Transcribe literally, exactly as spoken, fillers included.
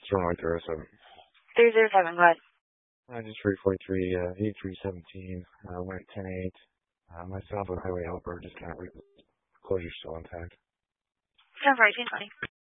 zero nine zero seven. three zero seven, go ahead. I just three forty-three, uh, eighty-three seventeen, uh, went at ten eight. Uh, my Southwood Highway helper just can't read. Closure's still intact. ten for eighteen twenty.